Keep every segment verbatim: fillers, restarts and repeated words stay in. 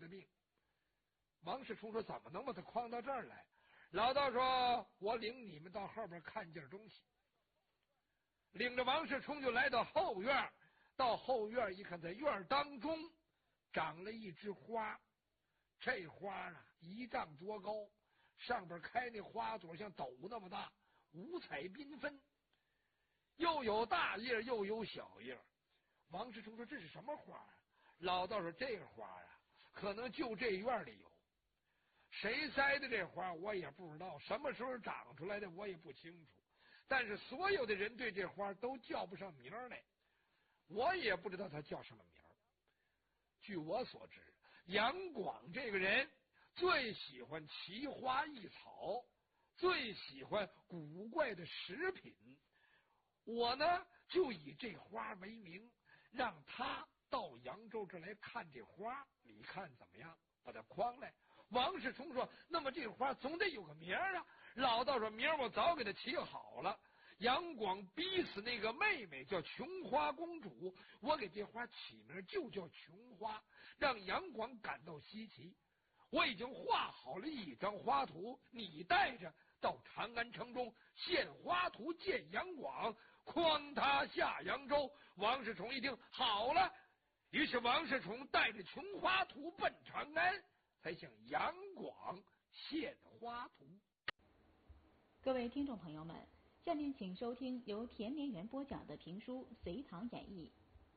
的病。王世充说：“怎么能把他诓到这儿来？”老道说：“我领你们到后边看件东西。”领着王世充就来到后院，到后院一看，在院当中长了一枝花，这花啊一丈多高，上边开那花朵像斗那么大，五彩缤纷，又有大叶又有小叶。王世充说：“这是什么花啊？”老道说：“这个花啊，可能就这院里有。谁栽的这花我也不知道，什么时候长出来的我也不清楚。但是所有的人对这花都叫不上名来，我也不知道它叫什么名。据我所知，杨广这个人最喜欢奇花异草，最喜欢古怪的食品。我呢，就以这花为名，让他到扬州这来看这花，你看怎么样？把他诓来。”王世充说：“那么这花总得有个名啊。”老道说：“名我早给他起好了。杨广逼死那个妹妹叫琼花公主，我给这花起名就叫琼花，让杨广感到稀奇。我已经画好了一张花图，你带着到长安城中献花图见杨广，诓他下扬州。”王世充一听好了，于是王世充带着琼花图奔长安，才向杨广献花图。 各位听众朋友们，下面请收听由田连元播讲的评书《隋唐演义》。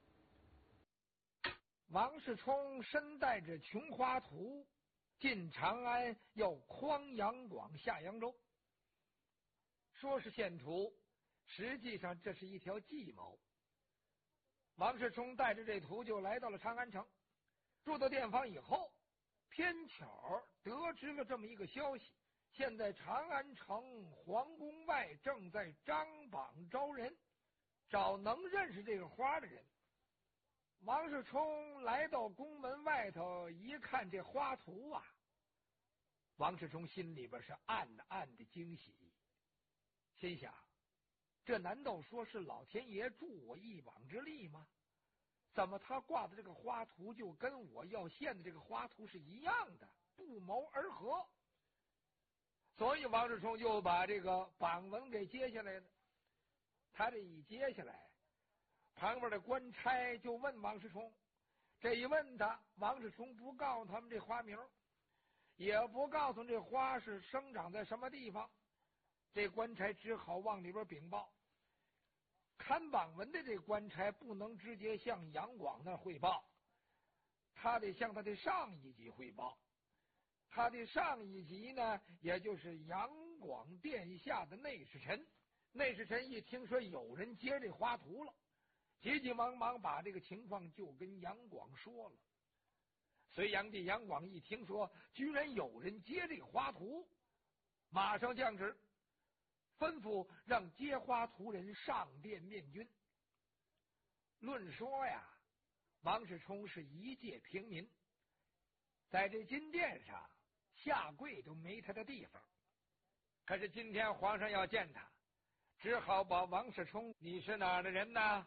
王世充身带着琼花图进长安，要诓杨广下扬州。说是献图，实际上这是一条计谋。王世充带着这图就来到了长安城，住到店房以后，偏巧得知了这么一个消息，现在长安城皇宫外正在张榜招人，找能认识这个花的人。王世充来到宫门外头一看这花图啊，王世充心里边是暗暗的惊喜，心想：这难道说是老天爷助我一膀之力吗？怎么他挂的这个花图就跟我要献的这个花图是一样的，不谋而合？所以王世充就把这个榜文给接下来了。他这一接下来，旁边的官差就问王世充，这一问他，王世充不告诉他们这花名，也不告诉这花是生长在什么地方，这官差只好往里边禀报。看榜文的这官差不能直接向杨广那汇报，他得向他的上一级汇报。他的上一级呢，也就是杨广殿下的内侍臣。内侍臣一听说有人接这花图了，急急忙忙把这个情况就跟杨广说了。隋炀帝杨广一听说居然有人接这花图，马上降旨，吩咐让接花图人上殿面君。论说呀，王世充是一介平民，在这金殿上下跪都没他的地方。可是今天皇上要见他，只好把王世充：“你是哪儿的人呢？”“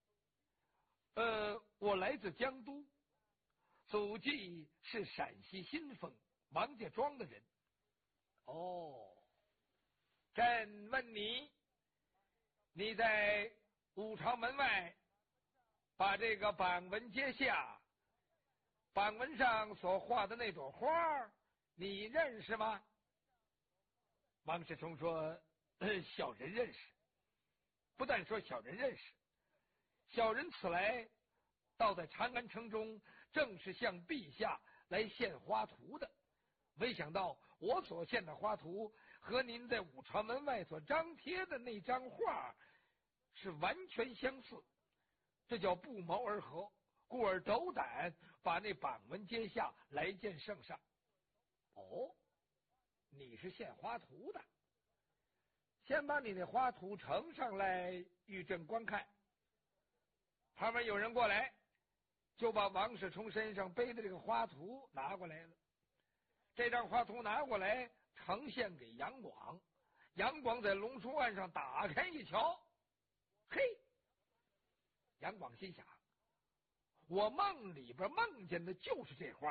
呃，我来自江都，祖籍是陕西新丰王家庄的人。”“哦，朕问你，你在武朝门外把这个榜文揭下，榜文上所画的那朵花，你认识吗？”王世充说：“呃，小人认识。不但说小人认识，小人此来倒在长安城中，正是向陛下来献花图的。没想到我所献的花图和您在武朝门外所张贴的那张画是完全相似，这叫不谋而合，故而斗胆把那榜文揭下来见圣上。”“哦，你是献花图的，先把你那花图呈上来与朕观看。”旁边有人过来，就把王世充身上背的这个花图拿过来了。这张花图拿过来呈现给杨广，杨广在龙书案上打开一瞧，嘿，杨广心想：我梦里边梦见的就是这花。